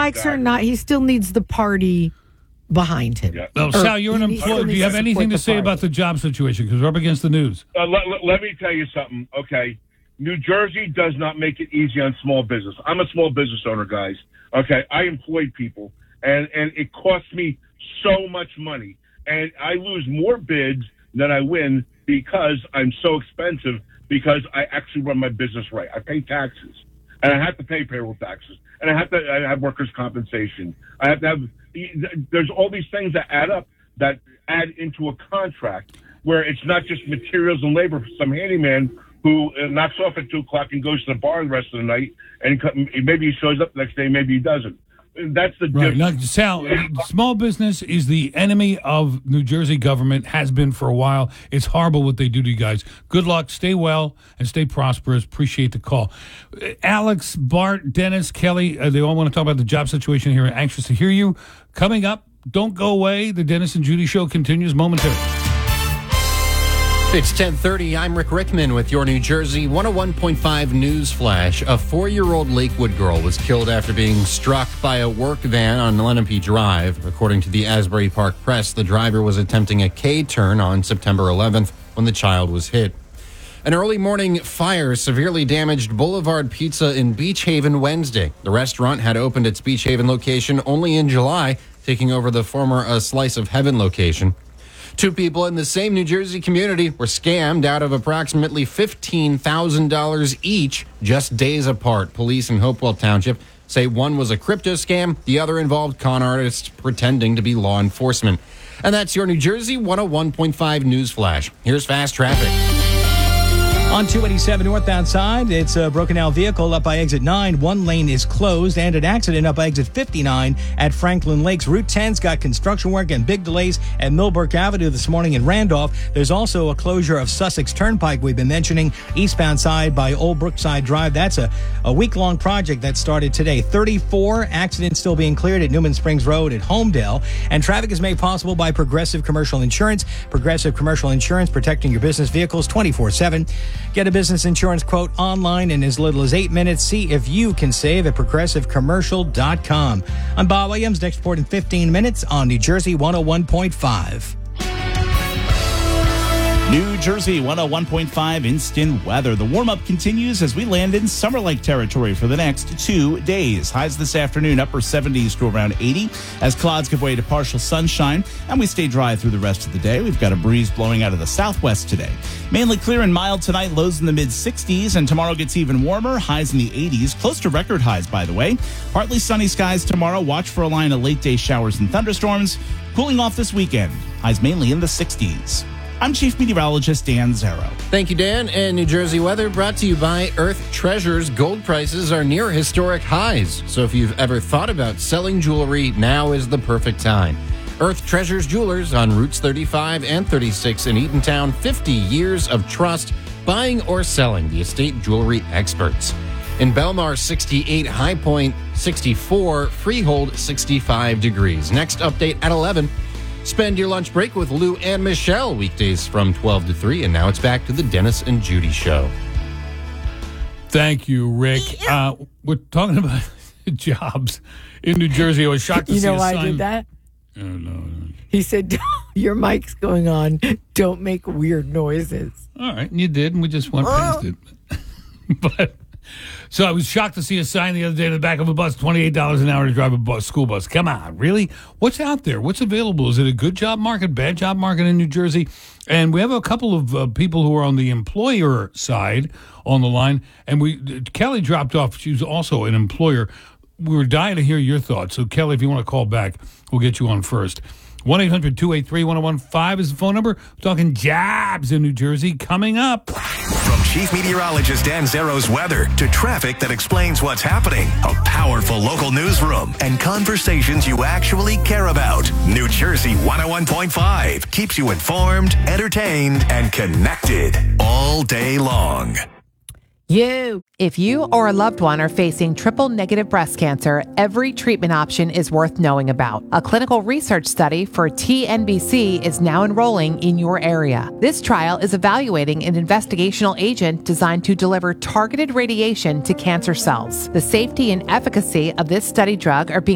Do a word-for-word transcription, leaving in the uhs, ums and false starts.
likes exactly. her or not, he still needs the party behind him. Yeah. Well, Or Sal, you're an he- he still employee. Do needs you have to anything to support say the about party. the job situation? Because we're up against the news. Uh, let, let, let me tell you something, okay? New Jersey does not make it easy on small business. I'm a small business owner, guys. Okay, I employ people, and, and it costs me so much money. And I lose more bids than I win because I'm so expensive because I actually run my business right. I pay taxes, and I have to pay payroll taxes, and I have to I have workers' compensation. I have to have – there's all these things that add up that add into a contract where it's not just materials and labor for some handyman who uh, knocks off at two o'clock and goes to the bar the rest of the night, and co- maybe he shows up the next day, maybe he doesn't. That's the Right. difference. Now, Sal, small business is the enemy of New Jersey government, has been for a while. It's horrible what they do to you guys. Good luck. Stay well and stay prosperous. Appreciate the call. Uh, Alex, Bart, Dennis, Kelly, uh, they all want to talk about the job situation here. Anxious to hear you. Coming up, don't go away. The Dennis and Judy Show continues momentarily. It's ten thirty. I'm Rick Rickman with your New Jersey one oh one point five News Flash. A four-year-old Lakewood girl was killed after being struck by a work van on Lenape Drive. According to the Asbury Park Press, the driver was attempting a K-turn on September eleventh when the child was hit. An early morning fire severely damaged Boulevard Pizza in Beach Haven Wednesday. The restaurant had opened its Beach Haven location only in July, taking over the former A Slice of Heaven location. Two people in the same New Jersey community were scammed out of approximately fifteen thousand dollars each just days apart. Police in Hopewell Township say one was a crypto scam, the other involved con artists pretending to be law enforcement. And that's your New Jersey one oh one point five News Flash. Here's fast traffic. On two eighty-seven northbound side, it's a broken down vehicle up by exit nine. One lane is closed, and an accident up by exit fifty-nine at Franklin Lakes. Route ten's got construction work and big delays at Millbrook Avenue this morning in Randolph. There's also a closure of Sussex Turnpike we've been mentioning, eastbound side by Old Brookside Drive. That's a, a week-long project that started today. thirty-four accidents still being cleared at Newman Springs Road at Homedale. And traffic is made possible by Progressive Commercial Insurance. Progressive Commercial Insurance, protecting your business vehicles twenty-four seven. Get a business insurance quote online in as little as eight minutes. See if you can save at progressive commercial dot com. I'm Bob Williams. Next report in fifteen minutes on New Jersey one oh one point five. New Jersey one oh one point five instant weather. The warm-up continues as we land in summer-like territory for the next two days. Highs this afternoon, upper seventies to around eighty as clouds give way to partial sunshine, and we stay dry through the rest of the day. We've got a breeze blowing out of the southwest today. Mainly clear and mild tonight, lows in the mid-sixties, and tomorrow gets even warmer, highs in the eighties, close to record highs, by the way. Partly sunny skies tomorrow. Watch for a line of late-day showers and thunderstorms. Cooling off this weekend. Highs mainly in the sixties. I'm Chief Meteorologist Dan Zero. Thank you, Dan. And New Jersey weather brought to you by Earth Treasures. Gold prices are near historic highs. So if you've ever thought about selling jewelry, now is the perfect time. Earth Treasures Jewelers on Routes thirty-five and thirty-six in Eatontown. fifty years of trust, buying or selling the estate jewelry experts. In Belmar, sixty-eight, High Point, sixty-four, Freehold, sixty-five degrees. Next update at eleven. Spend your lunch break with Lou and Michelle, weekdays from twelve to three. And now it's back to the Dennis and Judy Show. Thank you, Rick. Uh, we're talking about jobs in New Jersey. I was shocked to You see know a why sign. I did that? Oh, no, no. He said, your mic's going on. Don't make weird noises. All right, and you did, and we just went past it. But so I was shocked to see a sign the other day in the back of a bus, twenty-eight dollars an hour to drive a bus, school bus. Come on, really? What's out there? What's available? Is it a good job market, bad job market in New Jersey? And we have a couple of uh, people who are on the employer side on the line. And we Kelly dropped off. She's also an employer. We were dying to hear your thoughts. So, Kelly, if you want to call back, we'll get you on first. one eight hundred two eight three one oh one five is the phone number. We're talking jobs in New Jersey coming up. From Chief Meteorologist Dan Zero's weather to traffic that explains what's happening, a powerful local newsroom, and conversations you actually care about. New Jersey one oh one point five keeps you informed, entertained, and connected all day long. You. If you or a loved one are facing triple negative breast cancer, every treatment option is worth knowing about. A clinical research study for T N B C is now enrolling in your area. This trial is evaluating an investigational agent designed to deliver targeted radiation to cancer cells. The safety and efficacy of this study drug are being